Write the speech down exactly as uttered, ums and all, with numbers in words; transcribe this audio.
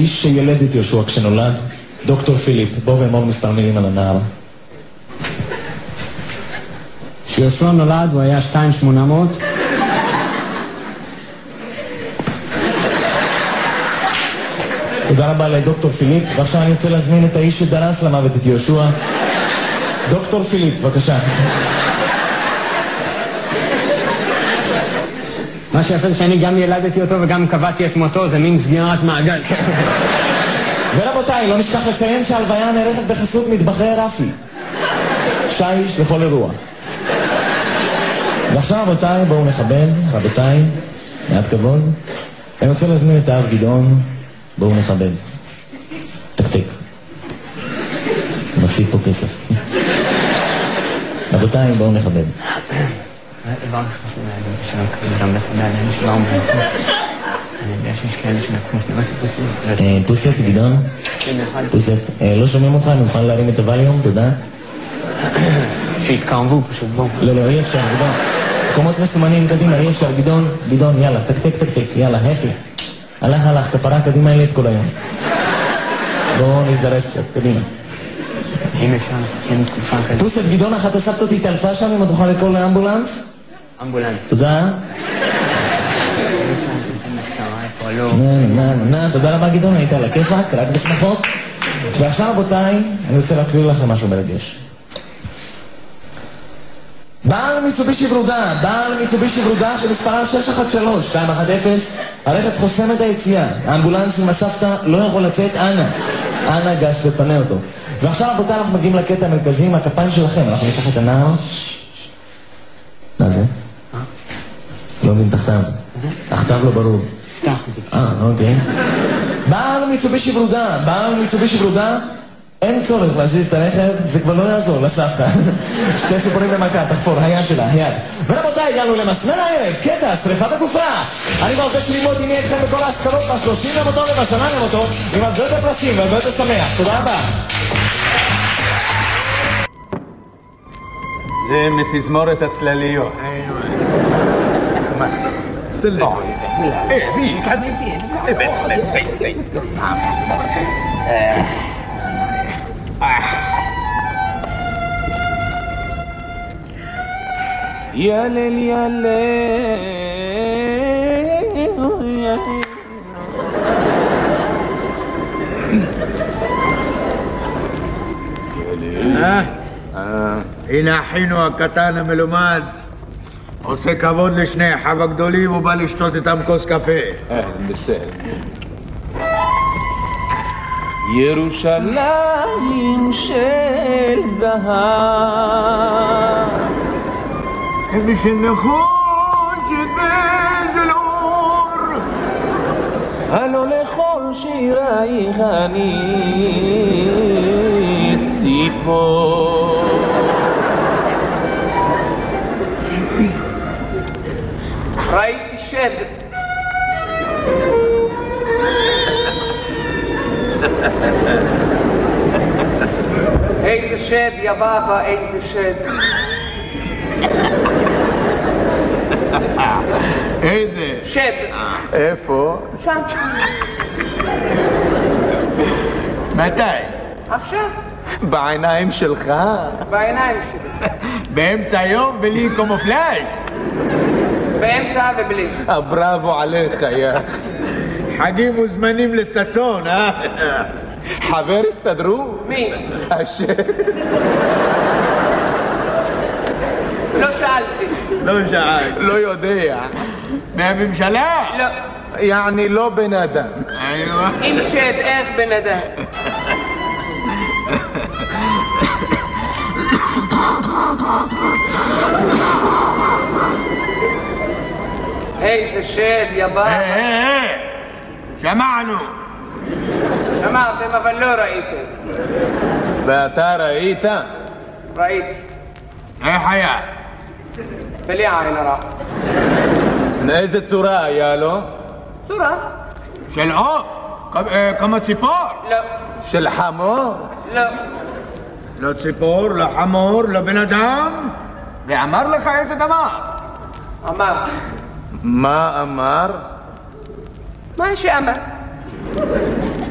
האיש שילד את יהושע כשנולד, דוקטור פיליפ. בוא ואמור מספר מילים על הנער. כשיהושע נולד הוא היה שתיים שמונה מאות. תודה רבה לדוקטור פיליפ, ועכשיו אני רוצה להזמין את האיש שדרס למוות את יהושע. דוקטור פיליפ, בבקשה. מה שיפה זה שאני גם ילדתי אותו וגם קבעתי את מותו, זה מין סגירת מעגל. ורבותיי, לא נשכח לציין שההלוויה נערכת בחסות מטבחי רפי. שיש לכל אירוע. ועכשיו רבותיי, בואו נכבד, רבותיי, מעט כבוד. אני רוצה להזמין את האב גדעון, בואו נכבד. תקתק. מפסיד פה כסף. רבותיי, בואו נכבד. דבר חשוב להגיד בשלום כזה, זה עומד בעליהם של האום ואיכות. אני יודע שיש כאלה שנקמו שנראות פוסט. פוסט, גדעון? פוסט. לא שומעים אותך, אני מוכן להרים את הווליום, תודה. שהתקרבו פשוט, בואו. לא, לא, אי אפשר, גדעון. מקומות מסומנים קדימה, אי אפשר, גדעון, גדעון, יאללה, תקתק, תקתק, יאללה, הפי. הלך, הלך, כפרה קדימה אלה את כל היום. בואו נזדרס קצת, קדימה. אם אפשר לסכם תקופה כזאת. פוסט, גדעון, אחת הסבתות התעלפה שם, אם את תוכל לקרוא לאמבולנס? אמבולנס. תודה. נה, נה, נה, נה, תודה רבה גדעון, היית על הכיפק, רק בשמחות. ועכשיו רבותיי, אני רוצה להקריא לכם משהו מרגש. בעל מיצובישי ברודה, בעל מיצובישי ברודה שמספרם שש אחת שלוש שתיים אחת אפס, הרכב חוסם את היציאה, האמבולנס עם הסבתא לא יכול לצאת, אנא, אנא גש ופנה אותו. ועכשיו רבותיי אנחנו מגיעים לקטע המרכזי עם הכפיים שלכם, אנחנו ניקח את הנער. מה זה? לא מבין תחתיו. תחתיו לא ברור. פתח את זה. אה, אוקיי. בעל מיצובישי ברודה, בעל מיצובישי ברודה, אין צורך להזיז את הרכב, זה כבר לא יעזור לסבתא. שתי ציפורים במכה, תחפור, היד שלה, היד. ורבותיי, הגענו למסמר הערב, קטע, שריפת הגופה. אני כבר רוצה שללמוד עם מי אתכם בכל ההשכלות בשלושים למותו ובשנה למותו, עם הרבה יותר פרסים והרבה יותר שמח. תודה רבה. זה מתזמורת הצלליות. מה? זה לא. אה, מי? כאן מי? אה, בסדר, די, די. אה... ילל ילל הנה אחינו הקטן המלומד עושה כבוד לשני אחיו הגדולים ובא לשתות איתם כוס קפה. בסדר. ירושלים של זהב ושנחושת בזל אור הלא לכל שירייך אני ציפור. ראיתי שד איזה שד, יא בבא, איזה שד. איזה? שד. איפה? שם. מתי? עכשיו. בעיניים שלך? בעיניים שלי. באמצע היום בלי קומופלאז'? באמצע ובלי. בראבו עליך, יא. חגים וזמנים לססון, אה? חבר הסתדרו? מי? השם. לא שאלתי. לא שאלת. לא יודע. מהממשלה? לא. יעני לא בן אדם. אם שד, איך בן אדם? איזה שד, יא בבא. היי, היי, שמענו. שמעתם, אבל לא ראיתם. ואתה ראית? ראיתי. איך היה? בלי עין הרע. מאיזה צורה היה לו? צורה? של עוף? כמו ציפור? לא. של חמור? לא. לא ציפור, לא חמור, לא בן אדם? ואמר לך איזה דבר? אמר. מה אמר? מה שאמר?